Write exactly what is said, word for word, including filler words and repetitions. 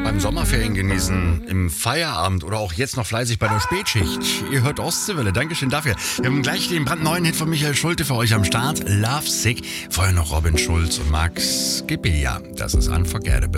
beim Sommerferien genießen, im Feierabend oder auch jetzt noch fleißig bei der Spätschicht. Ihr hört Ostseewelle, Dankeschön dafür. Wir haben gleich den brandneuen Hit von Michael Schulte für euch am Start, Love Sick. Vorher noch Robin Schulz und Max Gibilla, das ist Unforgettable.